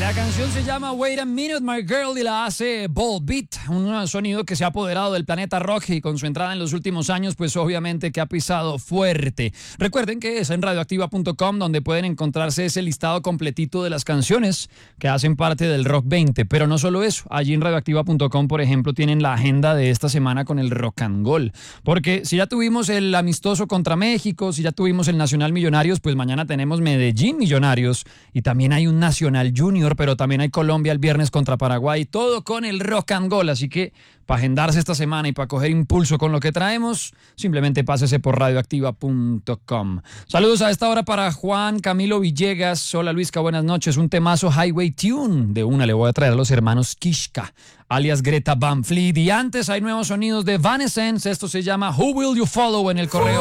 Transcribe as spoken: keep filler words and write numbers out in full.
La canción se llama Wait a Minute, My Girl, y la hace Ball Beat, un sonido que se ha apoderado del planeta rock y con su entrada en los últimos años, pues obviamente que ha pisado fuerte. Recuerden que es en radioactiva punto com donde pueden encontrarse ese listado completito de las canciones que hacen parte del Rock veinte, pero no solo eso. Allí en radioactiva punto com, por ejemplo, tienen la agenda de esta semana con el Rock and Goal, porque si ya tuvimos el amistoso contra México, si ya tuvimos el Nacional Millonarios, pues mañana tenemos Medellín Millonarios y también hay un Nacional Junior, pero también hay Colombia el viernes contra Paraguay, todo con el Rock and Goal. Así que para agendarse esta semana y para coger impulso con lo que traemos, simplemente pásese por radioactiva punto com. Saludos a esta hora para Juan Camilo Villegas. Hola Luisca, buenas noches. Un temazo Highway Tune. De una le voy a traer a los hermanos Kishka, alias Greta Van Fleet. Y antes hay nuevos sonidos de Evanescence. Esto se llama Who Will You Follow en el correo